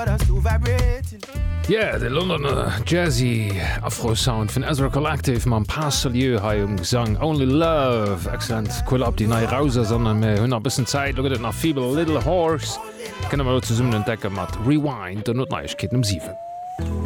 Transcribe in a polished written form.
got us two vibrating. Yeah, de Londoner Jazzy Afro-Sound vun Ezra Collective man Passelieu ha Gesang Only Love. Excellent cool ab die neii Rauser, sondern méi hunn a bisssen Zeit loget nach Feeble Little Horse. Kënne mal zu summen entdecken mat Rewind der Notneichkeet 7.